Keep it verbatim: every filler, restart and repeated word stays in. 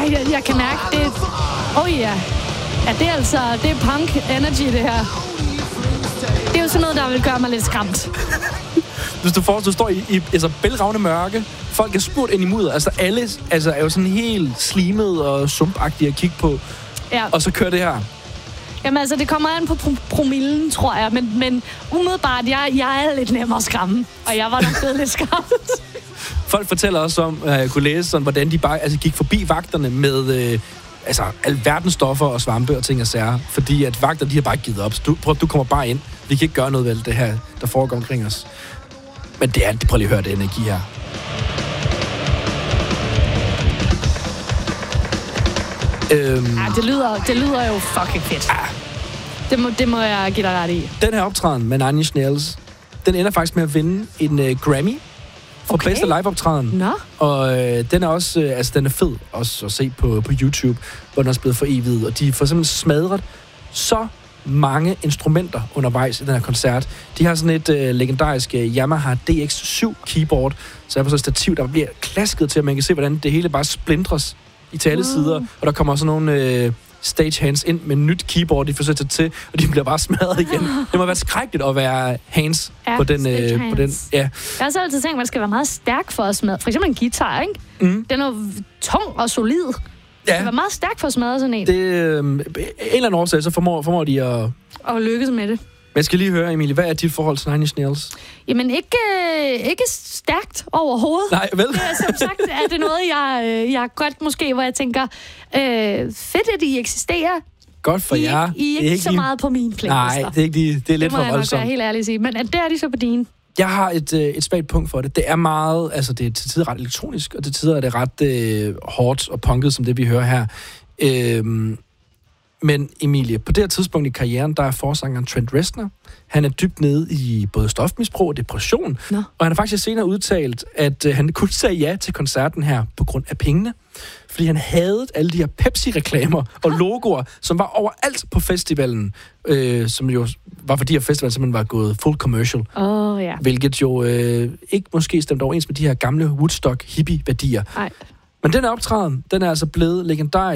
Ej, jeg, jeg kan mærke det. Åh oh, ja. Ja, det er altså, det er punk energy, det her. Det er jo sådan noget, der vil gøre mig lidt skræmt. Hvis du får, du står i, i altså, bælragende mørke, folk er spurgt ind i mudder, altså alle altså, er jo sådan helt slimet og sumpagtige at kigge på, ja. Og så kører det her. Jamen altså, det kommer an på pro- promillen, tror jeg, men, men umiddelbart, jeg, jeg er lidt nemmere at skræmme, og jeg var nok blevet lidt skræmt. Folk fortæller også om, at jeg kunne læse, sådan, hvordan de bare altså, gik forbi vagterne med øh, altså, alverdens stoffer og svampe og ting og sager, fordi at vagter, de har bare givet op. Du, prøv, du kommer bare ind. Vi kan ikke gøre noget ved det her, der foregår omkring os. Men det er, prøv lige at høre det energi her. Øhm, ja, det lyder, det lyder jo fucking fedt. Ja. Det må, det må jeg give dig ret i. Den her optræden med Nine Inch Nails, den ender faktisk med at vinde en uh, Grammy for okay. bedste liveoptræden. Nå. Og øh, den er også, øh, altså den er fed også at se på, på YouTube, hvor den også er blevet foreviget. Og de får simpelthen smadret så mange instrumenter undervejs i den her koncert. De har sådan et øh, legendarisk øh, Yamaha D X syv keyboard, så er på så et stativ, der bliver klasket til, at man kan se, hvordan det hele bare splindres i til alle wow. sider. Og der kommer også nogle øh, stagehands ind med nyt keyboard, de forsøger til, og de bliver bare smadret igen. Det må være skrækkeligt at være hands ja, på den. Øh, på den ja. Jeg har så altid tænkt, at man skal være meget stærk for at smadre. For eksempel en guitar, ikke? Mm. Den er jo tung og solid. Ja. Det var meget stærkt for at smadre sådan en. Det, øh, en eller anden årsag, så formår, formår de at... Og lykkes med det. Men jeg skal lige høre, Emilie, hvad er dit forhold til Nine Inch Nails? Jamen, ikke, øh, ikke stærkt overhovedet. Nej, vel? Det er, som sagt, er det noget, jeg, øh, jeg godt måske, hvor jeg tænker, øh, fedt, at I eksisterer. Godt for I, jer. I er ikke, ikke så meget på min playlist. Nej, det er, ikke lige, det er lidt for voldsomt. Det må jeg nok være helt ærlig at sige. Men det er de så på din. Jeg har et, øh, et svagt punkt for det. Det er meget, altså det er til tider ret elektronisk, og til tider er det ret øh, hårdt og punket, som det vi hører her. Øhm, men Emilie, på det her tidspunkt i karrieren, der er forsangeren Trent Reznor. Han er dybt nede i både stofmisbrug og depression. Nå. Og han har faktisk senere udtalt, at øh, han kun sagde ja til koncerten her på grund af pengene. Fordi han havde alle de her Pepsi-reklamer og logoer, som var overalt på festivalen. Øh, som jo var fordi, at festivalen simpelthen var gået full commercial. Oh, ja. Hvilket jo øh, ikke måske stemte overens med de her gamle Woodstock-hippie-værdier. Nej. Men den optræden, den er altså blevet legendarisk.